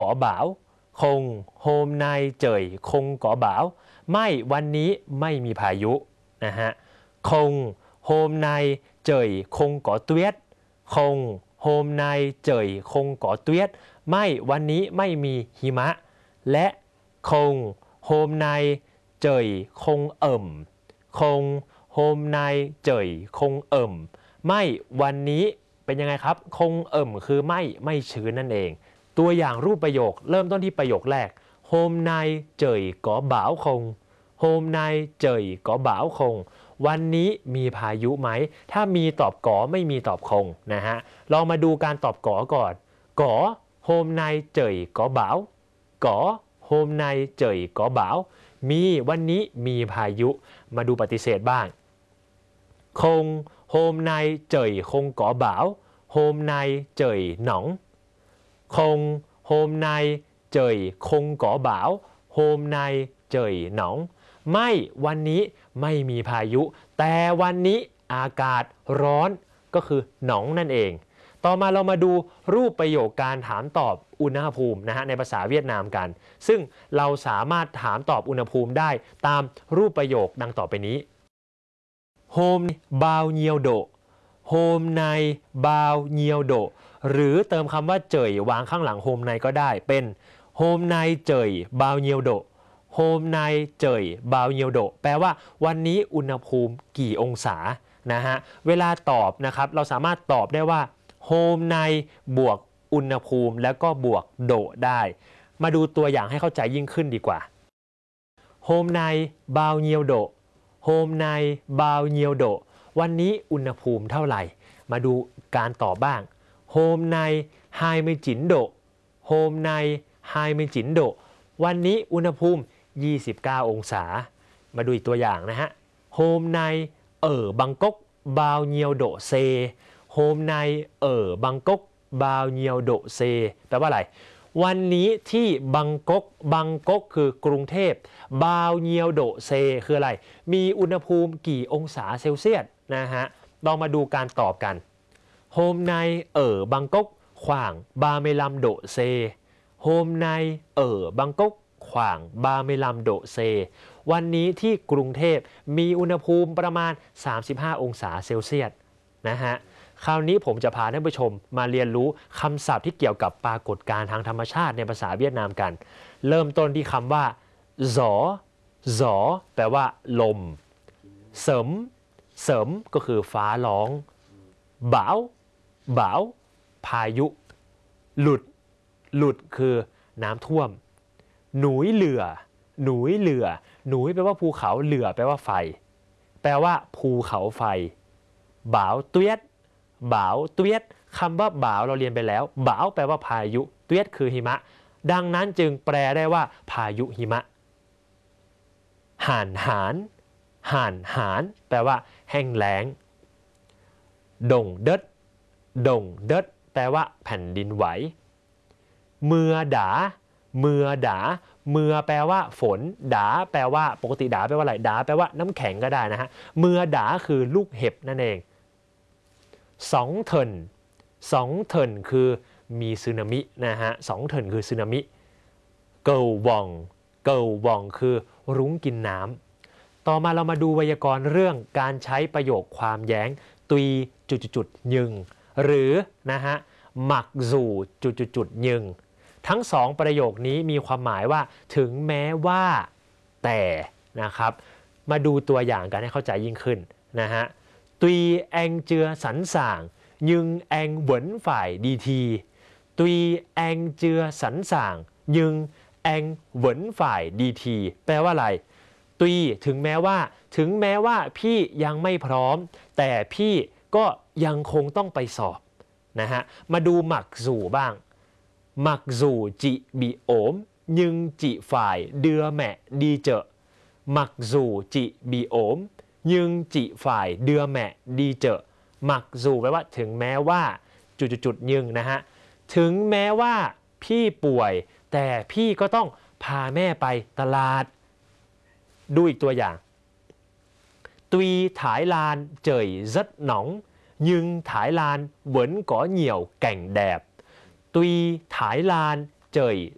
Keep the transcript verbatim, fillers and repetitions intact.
ขอบ่าวคงโฮมนายเจยคงก่อบ่าวไม่วันนี้ไม่มีพายุนะฮะคงโฮมนายเจยคงก่อเตี้ยคงโฮมนายเจยคงก่อเตี้ยไม่วันนี้ไม่มีหิมะและคงโฮมนายเจยคงเอิ่มคงโฮมนายเจยคงเอิ่มไม่วันนี้เป็นยังไงครับคงเอิ่มคือไม่ไม่ชื้นนั่นเองตัวอย่างรูปประโยคเริ่มต้นที่ประโยคแรกโฮมนายเจยก่อบ่าวคงโฮมนายเจยก่อบ่าวคงวันนี้มีพายุไหมถ้ามีตอบก่อไม่มีตอบคงนะฮะลองมาดูการตอบก่อก่อนก่อโฮมนายเจยก่อบ่าวก่อโฮมนายเจยก่อบ่าวมีวันนี้มีพายุมาดูปฏิเสธบ้างคงโฮมนายเจยคงก่อบ่าวโฮมนายเจยหนองคงโฮมนายเจยคงก่อบ่าวโฮมนายเจยหนองไม่วันนี้ไม่มีพายุแต่วันนี้อากาศร้อนก็คือหนองนั่นเองต่อมาเรามาดูรูปประโยคการถามตอบอุณหภูมินะฮะในภาษาเวียดนามกันซึ่งเราสามารถถามตอบอุณหภูมิได้ตามรูปประโยคดังต่อไปนี้โฮมบาวเนียวโดโฮมในบาวเนียวโดหรือเติมคำว่าเจยวางข้างหลังโฮมในก็ได้เป็นโฮมในเจยบาวเนียวโดโฮมในเจยบาวเนียวโดแปลว่าวันนี้อุณหภูมิกี่องศานะฮะเวลาตอบนะครับเราสามารถตอบได้ว่าโฮมในบวกอุณหภูมิแล้วก็บวกโดได้มาดูตัวอย่างให้เข้าใจยิ่งขึ้นดีกว่าโฮมในบาวเนียวโดโฮมในบาวเนียวโดวันนี้อุณหภูมิเท่าไหร่มาดูการตอบบ้างโฮมในไฮไม่จินโดโฮมในไฮไม่จินโดวันนี้อุณหภูมิยี่สิบเก้าองศามาดูอีกตัวอย่างนะฮะโฮมในเอ่อบังกกบาวเนียวโดเซโฮมในเอ่อบังกกบาวเนียวโดเซแปลว่าอะไรวันนี้ที่บังกกบังกกคือกรุงเทพบาวเนียวโดเซคืออะไรมีอุณหภูมิกี่องศาเซลเซียสนะฮะลองมาดูการตอบกันโฮมในเอ่อบังกกขวางบาเมลัมโดเซโฮมในเอ่อบังกกขวางบาเมลัมโดเซวันนี้ที่กรุงเทพมีอุณหภูมิประมาณสามสิบห้าองศาเซลเซียสนะฮะคราวนี้ผมจะพาท่านผู้ชมมาเรียนรู้คำศัพท์ที่เกี่ยวกับปรากฏการณ์ทางธรรมชาติในภาษาเวียดนามกันเริ่มต้นที่คำว่าหอหอแปลว่าลมเสริมเสริมก็คือฟ้าร้องบ่าวบ่าวพายุหลุดหลุดคือน้ำท่วมหนุยเหลือหนุยเหลือหนุยแปลว่าภูเขาเหลือแปลว่าไฟแปลว่าภูเขาไฟบ่าวเตี้ยบ่าวเตี้ยคำว่าบ่าวเราเรียนไปแล้วบ่าวแปลว่าพายุเตี้ยคือหิมะดังนั้นจึงแปลได้ว่าพายุหิมะห่านหานห่านหานแปลว่าแห้งแล้งดงเด็ดดงเด็ดแปลว่าแผ่นดินไหวเมือดาเมือดาเมือแปลว่าฝนดาแปลว่าปกติดาแปลว่าอะไรดาแปลว่าน้ำแข็งก็ได้นะฮะเมือดาคือลูกเห็บนั่นเองสองเทินสองเทินคือมีสึนามินะฮะสองเทินคือสึนามิเกลวองเกลวองคือรุ้งกินน้ำต่อมาเรามาดูไวยากรณ์เรื่องการใช้ประโยคความแย้งตุยจุดจุดยึงหรือนะฮะหมักสู่จุดจุดยึงทั้งสองประโยคนี้มีความหมายว่าถึงแม้ว่าแต่นะครับมาดูตัวอย่างกันให้เข้าใจยิ่งขึ้นนะฮะตุยแองเจือสันส่างยึงแองเหวินฝ่ายดีทีตุยแองเจือสันส่างยึงแองเหวินฝ่ายดีทีแปลว่าอะไรตุยถึงแม้ว่าถึงแม้ว่าพี่ยังไม่พร้อมแต่พี่ก็ยังคงต้องไปสอบนะฮะมาดูหมักสู่บ้างหมักสู่จิบีโอมยึงจิฝ่ายเดือแมะดีเจอหมักสู่จิบีโอมยึงจิฝ่ายเดือแมะดีเจอหมักสู่แปลว่าถึงแม้ว่าจุดจุดยึงนะฮะถึงแม้ว่าพี่ป่วยแต่พี่ก็ต้องพาแม่ไปตลาดดูอีกตัวอย่างตุยถ่ายลานเจยrất nóng nhưng Thái Lan vẫn có nhiều cảnh đẹp tuy Thái Lan trời